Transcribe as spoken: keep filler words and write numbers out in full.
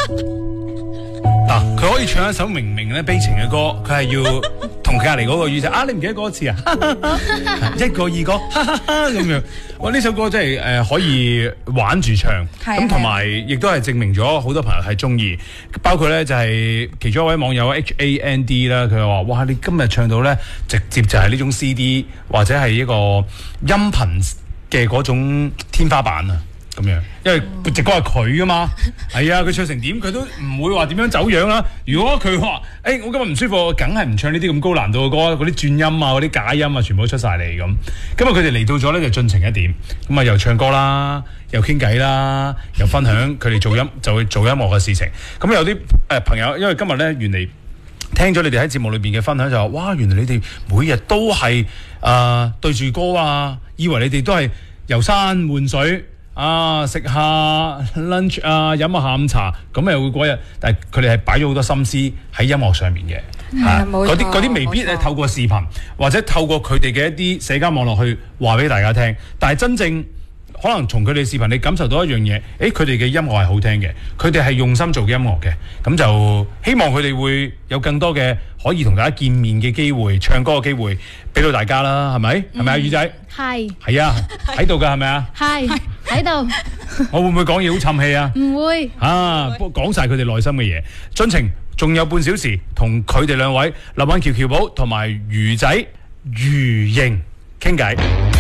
嗱，佢可以唱一首明明咧悲情嘅歌，佢係要同佢隔離嗰個語仔啊！你唔記得歌詞啊？一個二個哈哈哈咁樣。哇！呢首歌真係誒、呃、可以玩住唱，咁同埋亦都係證明咗好多朋友係中意，包括咧就係、是、其中一位網友 H A N D 啦，佢話：哇！你今日唱到咧，直接就係呢種 C D 或者係一個音頻嘅嗰種天花板啊！咁樣，因為隻歌係佢噶嘛，係啊，佢唱成點佢都唔會話點樣走樣啦。如果佢話，誒、欸、我今日唔舒服，梗係唔唱呢啲咁高難度嘅歌，嗰啲轉音啊，嗰啲假音啊，全部都出晒嚟咁。今日佢哋嚟到咗咧，就盡情一點，咁啊又唱歌啦，又傾偈啦，又分享佢哋做音就會做音樂嘅事情。咁有啲誒、呃、朋友，因為今日咧原嚟聽咗你哋喺節目裏邊嘅分享就話，哇，原來你哋每日都係誒、呃、對住歌啊，以為你哋都係遊山玩水。啊！食下 lunch 啊，飲下下午茶，咁又會嗰日，但係佢哋係擺咗好多心思喺音樂上面嘅，嚇嗰啲嗰啲未必係透過視頻或者透過佢哋嘅一啲社交網絡去話俾大家聽，但係真正可能從佢哋視頻你感受到一樣嘢，誒佢哋嘅音樂係好聽嘅，佢哋係用心做音樂嘅，咁就希望佢哋會有更多嘅可以同大家見面嘅機會，唱歌嘅機會俾到大家啦，係咪？係咪啊，宇仔？ 係。 係啊，喺度㗎係咪啊？ 係喺度。 我會唔會講嘢好沉氣啊？ 唔會。 啊，講晒佢哋內心嘅嘢，盡情仲有半小時同佢哋兩位林允喬喬寶同埋魚仔魚瑩傾偈。